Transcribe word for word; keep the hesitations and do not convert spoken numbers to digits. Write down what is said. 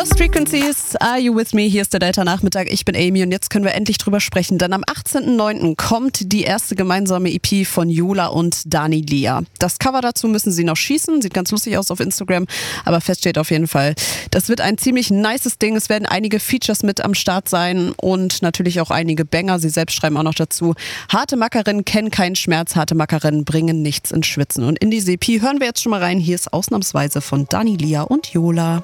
Lost Frequencies, Are You With Me? Hier ist der Delta-Nachmittag. Ich bin Amy und jetzt können wir endlich drüber sprechen, denn am achtzehnten neunten kommt die erste gemeinsame E P von Yola und Dani Lia. Das Cover dazu müssen sie noch schießen, sieht ganz lustig aus auf Instagram, aber fest steht auf jeden Fall, das wird ein ziemlich nices Ding. Es werden einige Features mit am Start sein und natürlich auch einige Banger. Sie selbst schreiben auch noch dazu, harte Mackerinnen kennen keinen Schmerz, harte Mackerinnen bringen nichts ins Schwitzen. Und in diese E P hören wir jetzt schon mal rein. Hier ist ausnahmsweise von Dani Lia und Yola.